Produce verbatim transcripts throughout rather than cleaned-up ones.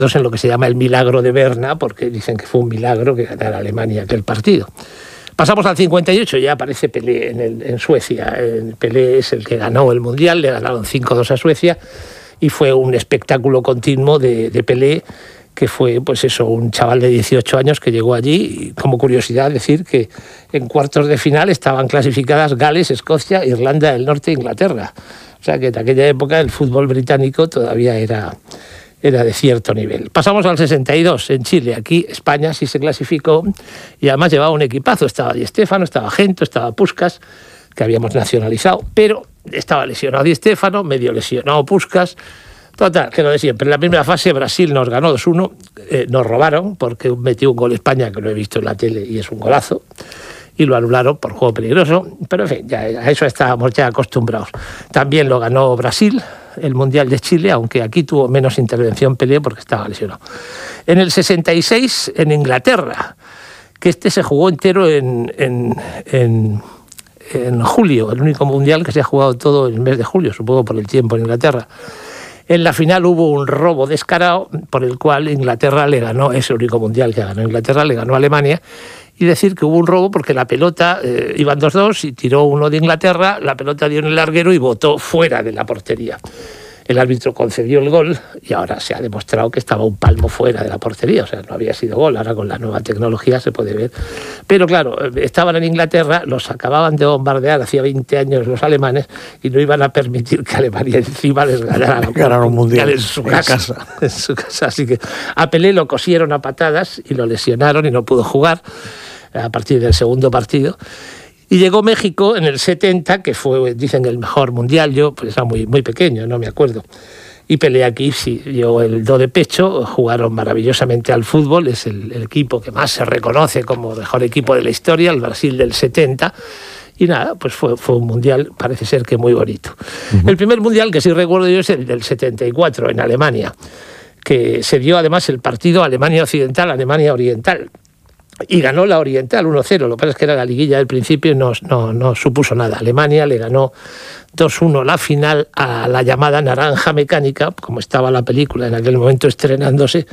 en lo que se llama el milagro de Berna, porque dicen que fue un milagro que ganara Alemania aquel partido. Pasamos al cincuenta y ocho, ya aparece Pelé en, el, en Suecia. El Pelé es el que ganó el Mundial, le ganaron cinco dos a Suecia, y fue un espectáculo continuo de, de Pelé, que fue, pues eso, un chaval de dieciocho años que llegó allí. Y como curiosidad decir que en cuartos de final estaban clasificadas Gales, Escocia, Irlanda del Norte e Inglaterra. O sea que en aquella época el fútbol británico todavía era... era de cierto nivel. Pasamos al sesenta y dos, en Chile. Aquí España sí se clasificó y además llevaba un equipazo. Estaba Di Stéfano, estaba Gento, estaba Puskás, que habíamos nacionalizado, pero estaba lesionado Di Stéfano, medio lesionado Puskás. Total, que lo de siempre. En la primera fase Brasil nos ganó dos uno, eh, nos robaron porque metió un gol España, que lo he visto en la tele y es un golazo, y lo anularon por juego peligroso, pero en fin, ya a eso estábamos ya acostumbrados. También lo ganó Brasil, el Mundial de Chile, aunque aquí tuvo menos intervención Pelé porque estaba lesionado. En el sesenta y seis, en Inglaterra, que este se jugó entero en, en, en, en julio, el único Mundial que se ha jugado todo en el mes de julio, supongo por el tiempo en Inglaterra. En la final hubo un robo descarado por el cual Inglaterra le ganó, ese único Mundial que ganó Inglaterra, le ganó a Alemania. Y decir que hubo un robo porque la pelota, eh, iban dos dos y tiró uno de Inglaterra, la pelota dio en el larguero y botó fuera de la portería. El árbitro concedió el gol y ahora se ha demostrado que estaba un palmo fuera de la portería, o sea, no había sido gol. Ahora con la nueva tecnología se puede ver. Pero claro, estaban en Inglaterra, los acababan de bombardear hacía veinte años los alemanes y no iban a permitir que Alemania encima les ganara un mundial en su casa, casa. En su casa. Así que a Pelé lo cosieron a patadas y lo lesionaron y no pudo jugar a partir del segundo partido. Y llegó México en el setenta, que fue, dicen, el mejor mundial. Yo pues era muy, muy pequeño, no me acuerdo. Y Pelé aquí sí dio el do de pecho, jugaron maravillosamente al fútbol, es el, el equipo que más se reconoce como mejor equipo de la historia, el Brasil del setenta. Y nada, pues fue, fue un mundial, parece ser que muy bonito. Uh-huh. El primer mundial que sí recuerdo yo es el del setenta y cuatro, en Alemania, que se dio además el partido Alemania Occidental, Alemania Oriental. Y ganó la Oriental uno cero, lo que pasa es que era la liguilla del principio y no, no, no supuso nada. Alemania le ganó dos uno la final a la llamada Naranja Mecánica, como estaba la película en aquel momento estrenándose,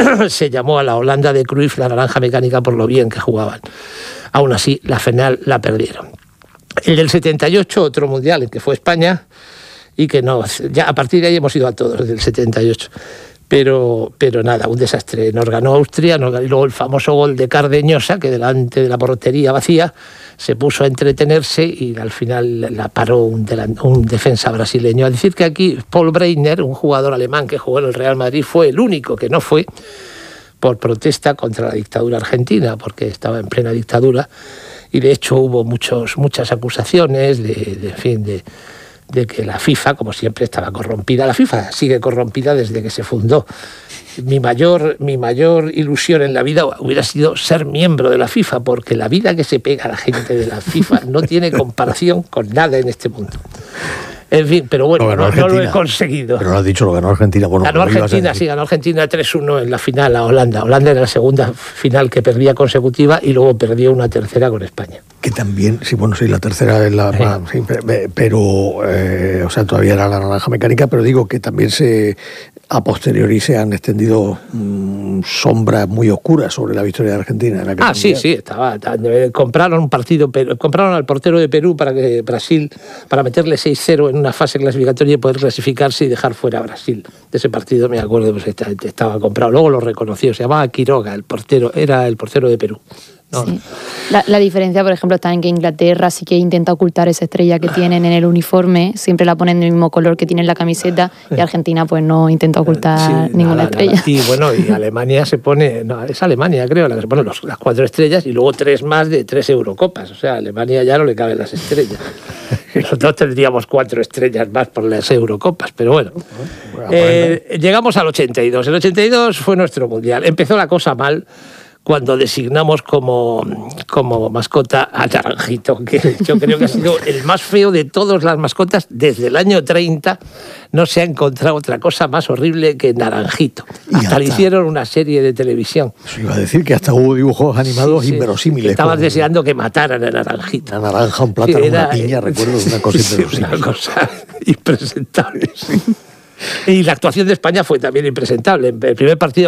se llamó a la Holanda de Cruyff la Naranja Mecánica por lo bien que jugaban. Aún así, la final la perdieron. El del setenta y ocho, otro mundial en que fue España, y que no, ya a partir de ahí hemos ido a todos, del setenta y ocho. Pero, pero nada, un desastre. Nos ganó Austria, nos ganó, y luego el famoso gol de Cardeñosa, que delante de la portería vacía se puso a entretenerse y al final la paró un, un defensa brasileño. A decir que aquí Paul Breitner, un jugador alemán que jugó en el Real Madrid, fue el único que no fue por protesta contra la dictadura argentina, porque estaba en plena dictadura y de hecho hubo muchos, muchas acusaciones de, de, en fin, de... de que la FIFA, como siempre, estaba corrompida. La FIFA sigue corrompida desde que se fundó. Mi mayor, mi mayor ilusión en la vida hubiera sido ser miembro de la FIFA, porque la vida que se pega a la gente de la FIFA no tiene comparación con nada en este mundo. En fin, pero bueno, no, no lo he conseguido. Pero lo has dicho, lo ganó Argentina. Bueno, ganó Argentina, sí, ganó Argentina tres uno en la final a Holanda. Holanda era la segunda final que perdía consecutiva y luego perdió una tercera con España. Que también, sí, bueno, sí, la tercera es la... Sí. Sí, pero, eh, o sea, todavía era la Naranja Mecánica, pero digo que también se... a posteriori se han extendido mmm, sombras muy oscuras sobre la victoria de Argentina. En la ah, sí, sí, estaba, compraron un partido, compraron al portero de Perú para que Brasil, para meterle seis cero en una fase clasificatoria y poder clasificarse y dejar fuera a Brasil. De ese partido me acuerdo, pues estaba comprado. Luego lo reconoció, se llamaba Quiroga, el portero, era el portero de Perú. No. Sí. La, la diferencia, por ejemplo, está en que Inglaterra sí que intenta ocultar esa estrella que tienen en el uniforme, siempre la ponen del mismo color que tiene en la camiseta, y Argentina pues no intenta ocultar sí, ninguna nada, estrella. Nada. Y bueno, y Alemania se pone, no, es Alemania creo, la que se pone los, las cuatro estrellas y luego tres más de tres Eurocopas, o sea, a Alemania ya no le caben las estrellas. Nosotros tendríamos cuatro estrellas más por las Eurocopas, pero bueno. Eh, llegamos al ochenta y dos, el ochenta y dos fue nuestro mundial, empezó la cosa mal cuando designamos como, como mascota a Naranjito, que yo creo que ha sido el más feo de todas las mascotas. Desde el año treinta no se ha encontrado otra cosa más horrible que Naranjito. Hasta, hasta le hicieron una serie de televisión. Eso iba a decir que hasta hubo dibujos animados sí, sí, inverosímiles. Estabas como... deseando que mataran a Naranjito. Una naranja, un plátano, sí, era, una piña, recuerdo una cosa sí, inverosímil. Una cosa impresentable, sí. Y la actuación de España fue también impresentable. El primer partido